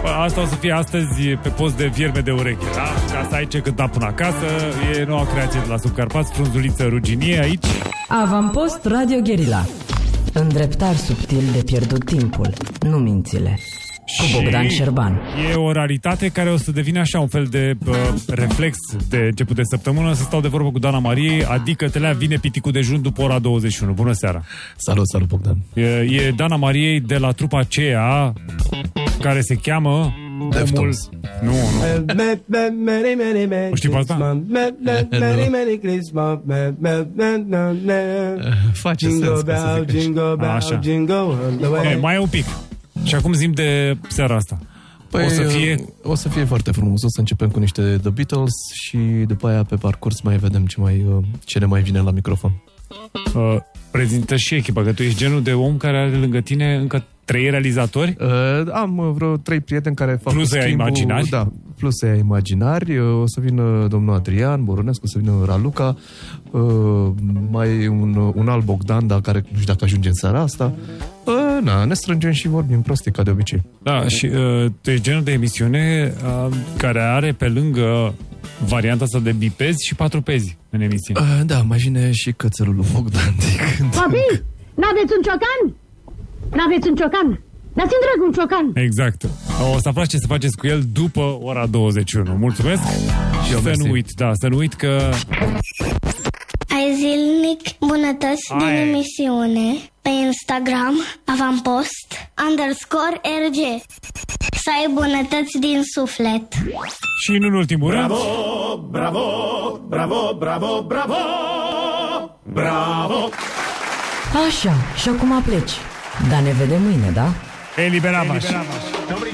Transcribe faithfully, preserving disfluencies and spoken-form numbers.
Asta o să fie astăzi pe post de vierme de ureche, da? Ca să ai ce cânta până acasă. E noua creație de la Subcarpați, frunzuliță ruginie aici. Avampost Radio Guerilla. Îndreptari subtil de pierdut timpul, nu mințile. Cu Bogdan Șerban. E o raritate care o să devină așa un fel de uh, reflex de început de săptămână, să stau de vorbă cu Dana Mariei, adică te lea vine piticul dejun după ora douăzeci și unu. Bună seara! Salut, salut, Bogdan! E, e Dana Mariei de la trupa aceea care se cheamă Deftones. Nu, nu. O știi pe asta? Face sens că să zic așa. E, mai e un pic. Și acum zi de seara asta. Păi, o să fie... o să fie foarte frumos. O să începem cu niște The Beatles și după aia pe parcurs mai vedem ce, mai, ce ne mai vine la microfon. Uh, prezintă și echipa, că tu ești genul de om care are lângă tine încă trei realizatori? Uh, am vreo trei prieteni care fac plus schimbul, imaginari? Da, plus aia imaginari. Uh, o să vină domnul Adrian Boronescu, o să vină Raluca, uh, mai un, un alt Bogdan, dar care nu știu dacă ajunge în seara asta. Uh, na, ne strângem și vorbim prostii, ca de obicei. Da, și uh, tu ești genul de emisiune uh, care are pe lângă varianta asta de bipezi și patrupezi în emisie. Uh, da, mai vine și cățelul lui Bogdan de când. Copii, n-aveți un ciocan? N-aveți un ciocan? Dați-mi drag un ciocan. Exact. O să aflați ce să faceți cu el după ora douăzeci și unu. Mulțumesc. Și eu să mersi. nu uit, da, să nu uit că... Ai zilnic bunătăți Ai. din emisiune pe Instagram, avampost, underscore R G. Să ai bunătăți din suflet. Și în ultimul rând... Bravo, bravo, bravo, bravo, bravo, bravo. Așa, și acum pleci. Dar ne vedem mâine, da? Eliberamaș.